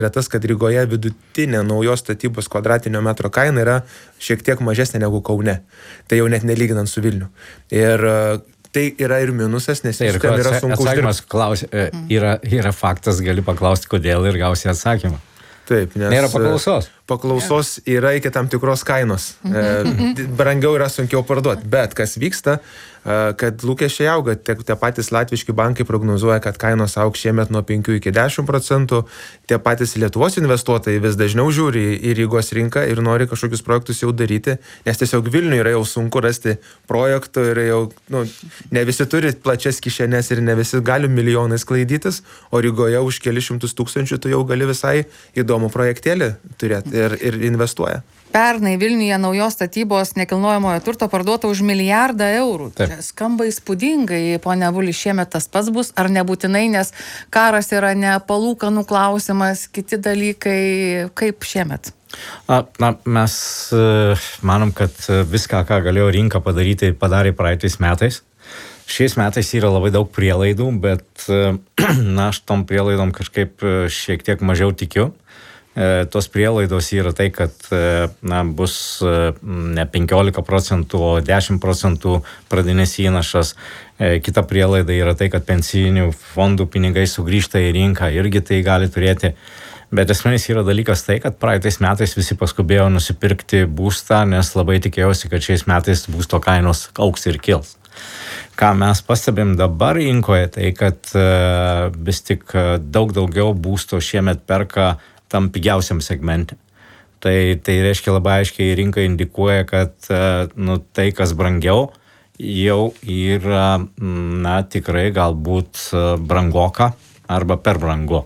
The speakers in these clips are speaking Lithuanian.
yra tas, kad Rygoje vidutinė naujos statybos kvadratinio metro kaina yra šiek tiek mažesnė negu Kaune. Tai jau net nelyginant su Vilniu. Ir tai yra ir minusas, nes ten yra sunku uždirbti. Yra faktas, gali paklausti, kodėl ir gausi atsakymą. Taip, nes nėra paklausos. Paklausos yra iki tam tikros kainos. Brangiau yra sunkiau parduoti. Bet kas vyksta, kad lūkesčiai auga. Tie patys latviški bankai prognozuoja, kad kainos augs šiemet nuo 5 iki 10%. Tie patys Lietuvos investuotojai vis dažniau žiūri į Rygos rinką ir nori kažkokius projektus jau daryti, nes tiesiog Vilniuje yra jau sunku rasti projektų ir jau ne visi turi plačias kišenes ir ne visi gali milijonais klaidytis, o Rygoje už kelius šimtus tūkstančių tu jau gali visai įdomų projektėlį turėti ir investuoja. Pernai Vilniuje naujos statybos nekilnojamojo turto parduota už 1 milijardą eurų. Taip. Čia skamba įspūdingai, ponia Avuli, šiemet tas pats bus, ar nebūtinai, nes karas yra ne palūkanų klausimas, kiti dalykai, kaip šiemet? Mes manom, kad viską, ką galėjo rinka padaryti, padarė praeitais metais. Šiais metais yra labai daug prielaidų, bet aš tom prielaidom kažkaip šiek tiek mažiau tikiu. Tos prielaidos yra tai, kad bus ne 15%, o 10% pradinis įnašas. Kita prielaida yra tai, kad pensijinių fondų pinigai sugrįžta į rinką, irgi tai gali turėti. Bet esminis yra dalykas tai, kad praeitais metais visi paskubėjo nusipirkti būstą, nes labai tikėjausi, kad šiais metais būsto kainos augs ir kils. Ką mes pastebim dabar rinkoje, tai kad vis tik daug daugiau būsto šiemet perka tam pigiausiam segmente. Tai reiškia labai aiškiai rinka indikuoja, kad tai, kas brangiau, jau yra tikrai galbūt brangoka arba per brangu.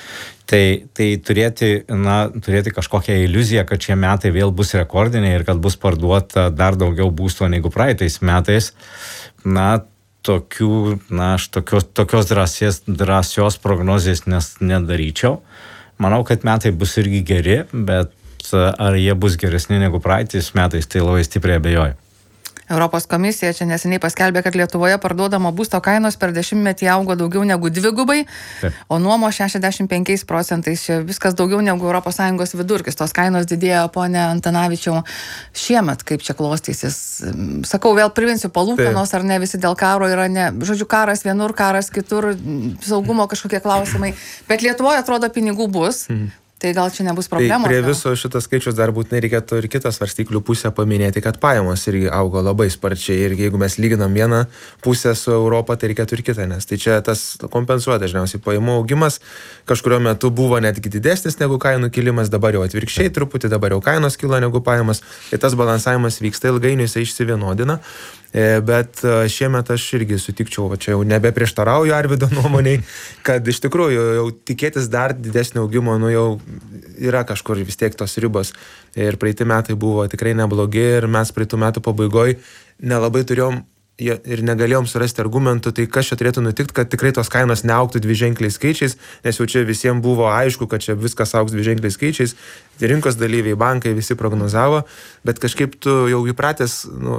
Tai turėti kažkokią iliuziją, kad šie metai vėl bus rekordiniai ir kad bus parduota dar daugiau būsto negu praeitais metais, tokios drąsios prognozės nedaryčiau. Manau, kad metai bus irgi geri, bet ar jie bus geresni negu praeitais metais, tai labai stipriai abejoju. Europos komisija čia neseniai paskelbė, kad Lietuvoje parduodamo būsto kainos per 10-metį augo daugiau negu 2x, o nuomo 65%. Čia viskas daugiau negu ES vidurkis. Tos kainos didėjo, ponia Antanavičiau, šiemet, kaip čia klostysis. Sakau, vėl priminsiu, palūkanos ar ne, visi dėl karo yra ne. Žodžiu, karas vienur, karas kitur, saugumo kažkokie klausimai. Bet Lietuvoje atrodo pinigų bus. Tai gal čia nebus problemos? Tai prie viso šitas skaičius dar būtinai reikėtų ir kitą svarstyklių pusę paminėti, kad pajamos irgi augo labai sparčiai ir jeigu mes lyginam vieną pusę su Europą, tai reikėtų ir kitą, nes tai čia tas kompensuoja dažniausiai pajamų augimas, kažkurio metu buvo netgi didesnis negu kainų kilimas, dabar jau atvirkščiai truputį, dabar jau kainos kilo negu pajamos, tai tas balansavimas vyksta, ilgainiui jisai išsivienodina. Bet šiemet aš irgi sutikčiau, čia jau nebeprieštarauju Arvydo nuomoniai, kad iš tikrųjų jau tikėtis dar didesnio augimo, jau yra kažkur vis tiek tos ribos. Ir praeiti metai buvo tikrai neblogi ir mes praeitų metų pabaigoj nelabai turėjom ir negalėjom surasti argumentų, tai kas čia turėtų nutikti, kad tikrai tos kainos neaugtų dviženkliais skaičiais, nes jau čia visiems buvo aišku, kad čia viskas augs dviženkliais skaičiais, rinkos dalyviai, bankai visi prognozavo, bet kažkaip tu jau įpratęs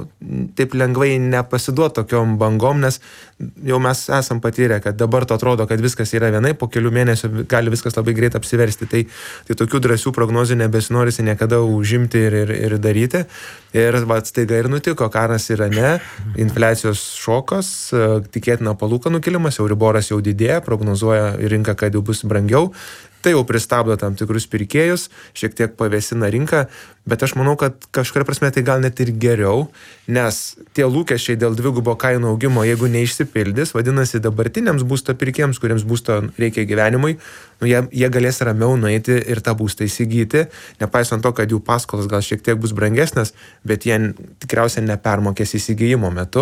taip lengvai nepasiduot tokiom bangom, nes jau mes esam patyrę, kad dabar to atrodo, kad viskas yra vienai, po kelių mėnesių gali viskas labai greit apsiversti, tai tokių drąsių prognozių nebesinorisi niekada užimti ir daryti. Ir staiga ir nutiko, karas Irane, infliacijos šokas, tikėtina palūkanų kilimas, Euriboras jau didėja, prognozuoja rinka, kad jau bus brangiau. Tai jau pristabdo tam tikrus pirkėjus, šiek tiek pavėsina rinką, bet aš manau, kad kažkuria prasme tai gal net ir geriau, nes tie lūkesčiai dėl dvigubo kainų augimo, jeigu neišsipildys, vadinasi dabartiniams būsto pirkėjams, kuriems būsto reikia gyvenimui, jie galės ramiau nueiti ir tą būstą įsigyti, nepaisant to, kad jų paskolos gal šiek tiek bus brangesnės, bet jie tikriausiai nepermokės įsigijimo metu,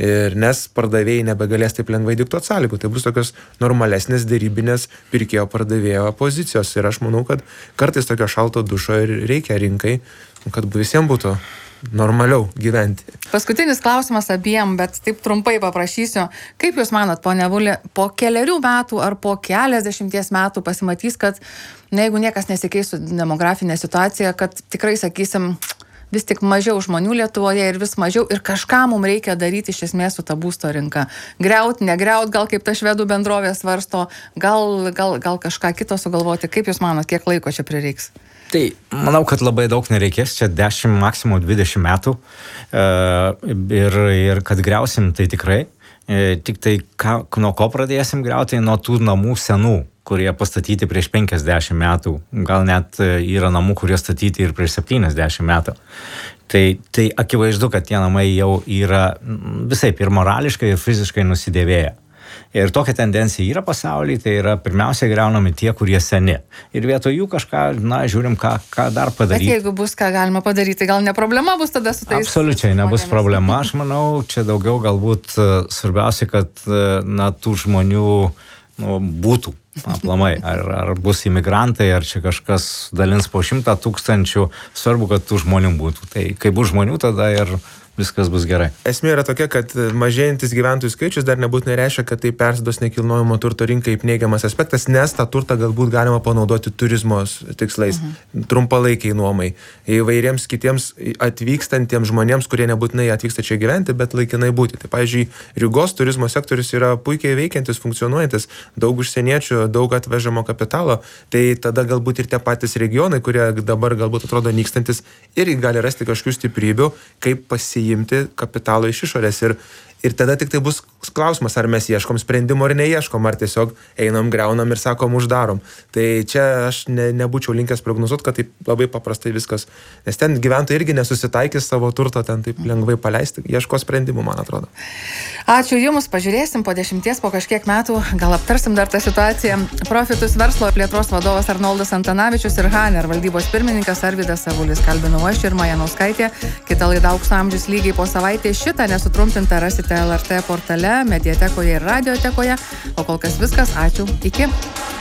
nes pardavėjai nebegalės taip lengvai diktuoti sąlygų. Tai bus tokios normalesnės derybinės pirkėjo pardavėjo pozicijos ir aš manau, kad kartais tokio šalto dušo ir reikia rinkai, kad visiems būtų normaliau gyventi. Paskutinis klausimas abiem, bet taip trumpai paprašysiu. Kaip Jūs manot, ponia Avuli, po keliarių metų ar po keliasdešimties metų pasimatys, kad jeigu niekas nesikeistų demografinė situacija, kad tikrai, sakysim, vis tik mažiau žmonių Lietuvoje ir vis mažiau ir kažką mums reikia daryti iš esmės su ta būsto rinka. Griaut, negriaut, gal kaip ta švedų bendrovė svarsto, gal kažką kito sugalvoti. Kaip Jūs manot, kiek laiko čia prireiks? Tai manau, kad labai daug nereikės, čia 10, maksimum 20 metų ir kad griausim, tai tikrai. Tik tai nuo ko pradėsim griauti, nuo tų namų senų, kurie pastatyti prieš 50 metų, gal net yra namų, kurie statyti ir prieš 70 metų. Tai akivaizdu, kad tie namai jau yra visaip ir morališkai, ir fiziškai nusidėvėję. Ir tokia tendencija yra pasaulyje, tai yra pirmiausia griaunami tie, kurie seni. Ir vietoj jų kažką, žiūrim, ką dar padaryti. Bet jeigu bus ką galima padaryti, gal ne problema bus tada su tais? Absoliučiai nebus problema, aš manau, čia daugiau galbūt svarbiausia, kad tų žmonių būtų aplamai. Ar bus imigrantai, ar čia kažkas dalins po 100 000, svarbu, kad tų žmonių būtų. Tai kai bus žmonių, tada ir viskas bus gerai. Esmė yra tokia, kad mažėjantis gyventojų skaičius dar nebūtinai reiškia, kad tai persiduos nekilnojamo turto rinkai kaip neigiamas aspektas, nes tą turtą galbūt galima panaudoti turizmo tikslais, trumpalaikiai nuomai, įvairiems kitiems atvykstantiems žmonėms, kurie nebūtinai atvyksta čia gyventi, bet laikinai būti. Tai, pavyzdžiui, Rygos turizmo sektorius yra puikiai veikiantis, funkcionuojantis, daug užsieniečių, daug atvežamo kapitalo, tai tada galbūt ir tie patys regionai, kurie dabar galbūt atrodo nykstantis, irgi gali rasti kažkokių stiprybių, kaip pasiimti kapitalo iš išorės ir tada tik tai bus klausimas, ar mes ieškom sprendimo ar neieškom, ar tiesiog einam, griaunam ir sakom, uždarom. Tai čia aš nebūčiau linkęs prognozuoti, kad taip labai paprastai viskas, nes ten gyventojai irgi nesusitaikys savo turto ten taip lengvai paleisti, ieško sprendimų, man atrodo. Ačiū Jums, pažiūrėsim po 10, po kažkiek metų, gal aptarsim dar tą situaciją. Profitus verslo plėtros vadovas Arnoldas Antanavičius ir Haner valdybos pirmininkas Arvydas Avulis. Kalbinau aš ir Maja Nauskaitė. Kita laida Aukso amžius lygiai po savaitės. Šitą nesutrumpintą rasite LRT portale, mediatekoje ir radiotekoje. O kol kas viskas. Ačiū. Iki.